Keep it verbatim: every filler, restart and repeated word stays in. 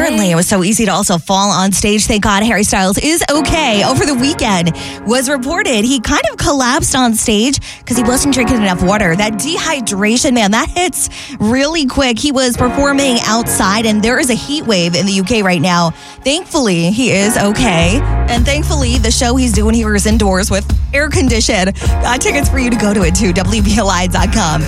apparently it was so easy to also fall on stage. Thank God Harry Styles is okay. Over the weekend was reported he kind of collapsed on stage because he wasn't drinking enough water. That dehydration, man, that hits really quick. He was performing outside and there is a heat wave in the U K right now. Thankfully, he is okay. And thankfully, the show he's doing here is indoors with air conditioned. Got tickets for you to go to it too, W B L I dot com.